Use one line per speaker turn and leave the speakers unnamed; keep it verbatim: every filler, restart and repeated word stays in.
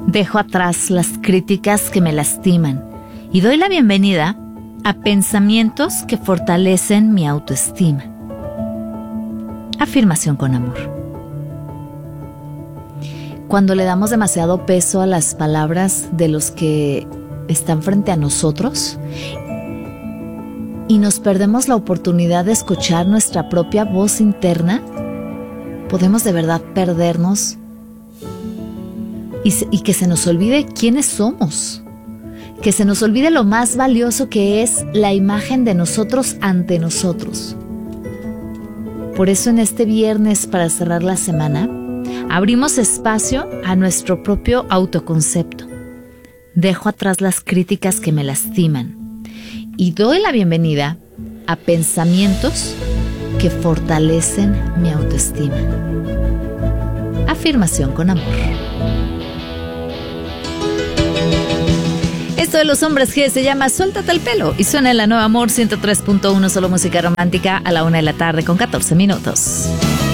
Dejo atrás las críticas que me lastiman y doy la bienvenida a pensamientos que fortalecen mi autoestima. Afirmación con amor. Cuando le damos demasiado peso a las palabras de los que están frente a nosotros y nos perdemos la oportunidad de escuchar nuestra propia voz interna, podemos de verdad perdernos y, y que se nos olvide quiénes somos, que se nos olvide lo más valioso que es la imagen de nosotros ante nosotros. Por eso en este viernes, para cerrar la semana, abrimos espacio a nuestro propio autoconcepto. Dejo atrás las críticas que me lastiman y doy la bienvenida a pensamientos que fortalecen mi autoestima. Afirmación con amor. Esto de Los Hombres G se llama Suéltate el pelo y suena en la Nueva Amor ciento tres punto uno, solo música romántica, a la una de la tarde con catorce minutos.